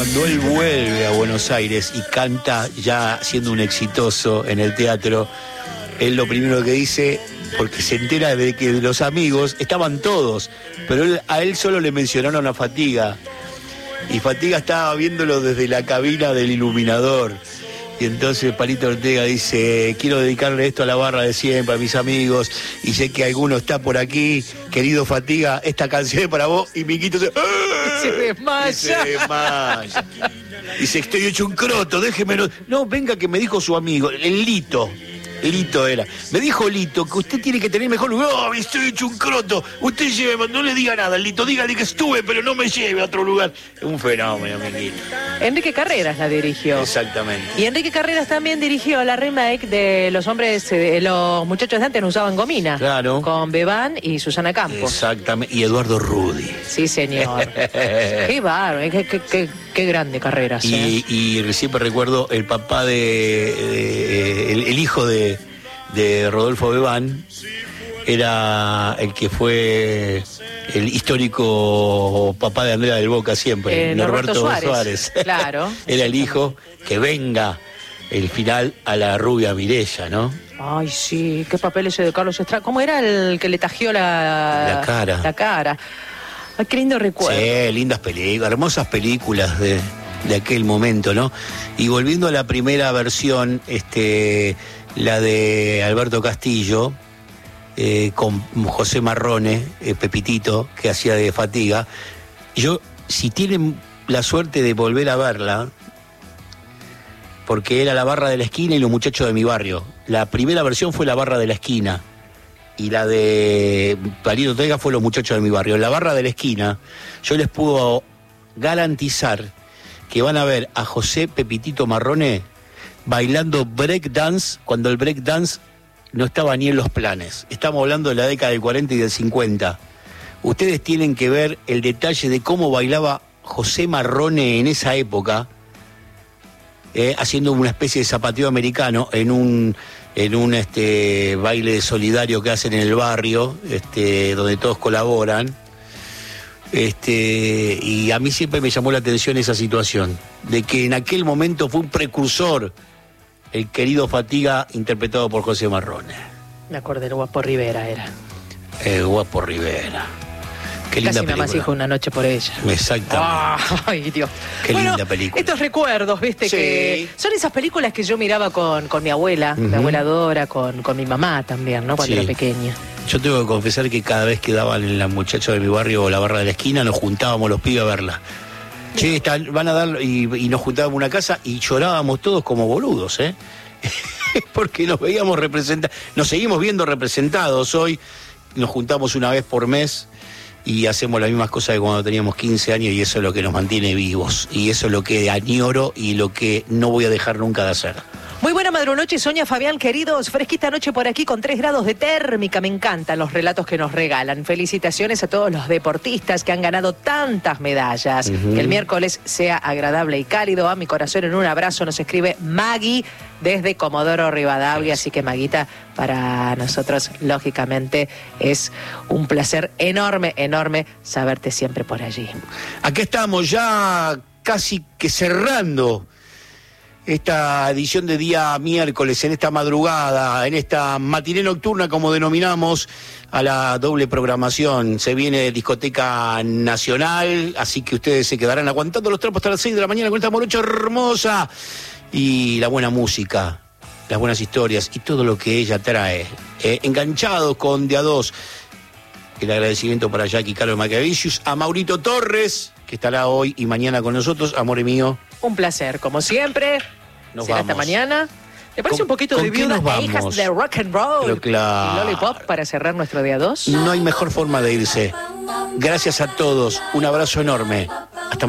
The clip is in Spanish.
Cuando él vuelve a Buenos Aires y canta ya siendo un exitoso en el teatro, él lo primero que dice, porque se entera de que de los amigos estaban todos, pero a él solo le mencionaron a Fatiga. Y Fatiga estaba viéndolo desde la cabina del iluminador. Y entonces Palito Ortega dice, quiero dedicarle esto a la barra de siempre, a mis amigos, y sé que alguno está por aquí, querido Fatiga, esta canción es para vos, y Miquito se desmaya. Dice, estoy hecho un croto, déjemelo. No, venga que me dijo su amigo, el Lito era. Me dijo Lito que usted tiene que tener mejor lugar. Oh, estoy hecho un croto. Usted lleve, no le diga nada, Lito, dígale que estuve, pero no me lleve a otro lugar. Es un fenómeno, mi Lito. Enrique Carreras la dirigió. Exactamente. Y Enrique Carreras también dirigió la remake de Los hombres, los muchachos de antes no usaban gomina. Claro. Con Bebán y Susana Campos. Exactamente. Y Eduardo Rudi. Sí, señor. Qué bárbaro, qué grande Carreras. Y siempre recuerdo el papá el hijo de Rodolfo Bebán, era el que fue el histórico papá de Andrea del Boca siempre, Norberto Suárez. Claro. Era el hijo que venga el final a la rubia Mireya, ¿no? Ay, sí, qué papel ese de Carlos Estrada. ¿Cómo era el que le tajió la cara? Ay, qué lindo recuerdo. Sí, lindas películas, hermosas películas de aquel momento, ¿no? Y volviendo a la primera versión, la de Alberto Castillo, con José Marrone, Pepitito, que hacía de Fatiga. Yo, si tienen la suerte de volver a verla, porque era La barra de la esquina y Los muchachos de mi barrio. La primera versión fue La barra de la esquina, y la de Palito Ortega fue Los muchachos de mi barrio. En La barra de la esquina, yo les puedo garantizar que van a ver a José Pepitito Marrone bailando breakdance, cuando el breakdance no estaba ni en los planes. Estamos hablando de la década del 40 y del 50. Ustedes tienen que ver el detalle de cómo bailaba José Marrone en esa época, haciendo una especie de zapateo americano en un baile solidario que hacen en el barrio, donde todos colaboran. Y a mí siempre me llamó la atención esa situación, de que en aquel momento fue un precursor el querido Fatiga, interpretado por José Marrone. Me acordé, el Guapo Rivera era. El Guapo Rivera. Qué linda película. Casi mamá hizo Una noche por ella. Exactamente. Ay, Dios. Qué linda película. Estos recuerdos, viste, sí, que son esas películas que yo miraba con mi abuela, mi abuela Dora, con mi mamá también, ¿no? Cuando era pequeña. Yo tengo que confesar que cada vez que daban en La muchacha de mi barrio o La barra de la esquina, nos juntábamos los pibes a verla. Che, van a dar, y nos juntábamos en una casa y llorábamos todos como boludos, porque nos veíamos representados, nos seguimos viendo representados hoy, nos juntamos una vez por mes y hacemos las mismas cosas que cuando teníamos 15 años, y eso es lo que nos mantiene vivos, y eso es lo que añoro y lo que no voy a dejar nunca de hacer. Muy buena madrunoche, Sonia, Fabián, queridos. Fresquita noche por aquí con 3 grados de térmica. Me encantan los relatos que nos regalan. Felicitaciones a todos los deportistas que han ganado tantas medallas. Que el miércoles sea agradable y cálido. A mi corazón en un abrazo nos escribe Maggie desde Comodoro Rivadavia. Así que, Maguita, para nosotros, lógicamente, es un placer enorme, enorme saberte siempre por allí. Aquí estamos ya casi que cerrando esta edición de día miércoles, en esta madrugada, en esta matiné nocturna, como denominamos a la doble programación. Se viene Discoteca Nacional, así que ustedes se quedarán aguantando los trapos hasta las 6 de la mañana con esta morocha hermosa y la buena música, las buenas historias y todo lo que ella trae. Enganchados con De a dos. El agradecimiento para Jackie Carlos Macavicius, a Maurito Torres, que estará hoy y mañana con nosotros. Amor mío, un placer, como siempre. Nos será vamos. Hasta mañana. ¿Te parece un poquito de Viudas e Hijas de Rock and Roll? Pero claro. Y Lollipop para cerrar nuestro día 2. No hay mejor forma de irse. Gracias a todos. Un abrazo enorme. Hasta mañana.